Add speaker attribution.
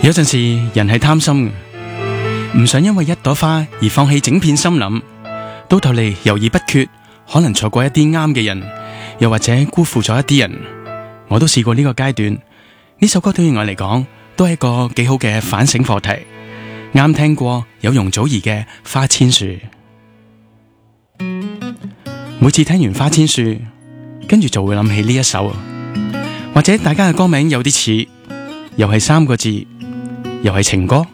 Speaker 1: 有陣時人係貪心嘅，唔想因為一朵花而放棄整片森林，到頭嚟猶豫不決，可能錯過一啲啱嘅人，又或者辜負咗一啲人。我都試過呢個階段，呢首歌對於我嚟講都係一個幾好嘅反省課題。啱聽過有容祖兒嘅《花千樹》，每次聽完《花千樹》，跟住就會諗起呢一首，或者大家嘅歌名有啲似，又係3個字，又係情歌。